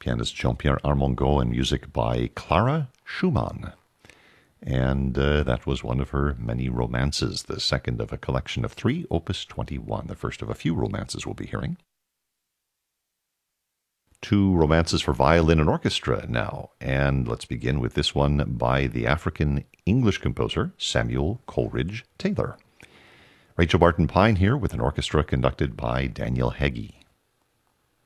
pianist Jean-Pierre Armengaud, and music by Clara Schumann. And that was one of her many romances, the second of a collection of 3, Opus 21, the first of a few romances we'll be hearing. 2 romances for violin and orchestra now, and let's begin with this one by the African-English composer Samuel Coleridge Taylor. Rachel Barton Pine here with an orchestra conducted by Daniel Heggie.